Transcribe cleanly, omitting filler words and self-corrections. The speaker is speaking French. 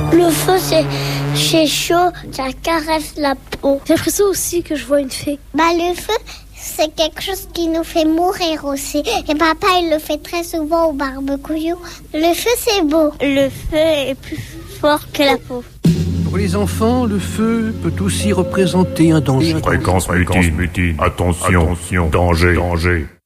Le feu, c'est chaud, ça caresse la peau. J'ai l'impression aussi que je vois une fée. Le feu, c'est quelque chose qui nous fait mourir aussi. Et papa, il le fait très souvent au barbecue. Le feu, c'est beau. Le feu est plus fort que la peau. Pour les enfants, le feu peut aussi représenter un danger. Fréquence mutine. Attention, danger.